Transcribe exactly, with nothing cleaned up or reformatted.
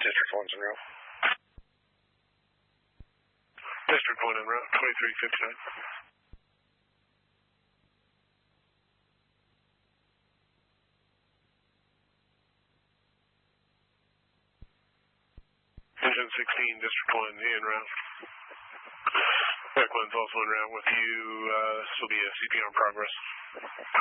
District one's en route. District one en route, twenty-three fifty-nine. Engine sixteen, District one en route. Back one's also en route with you. Uh, this will be a C P R in progress.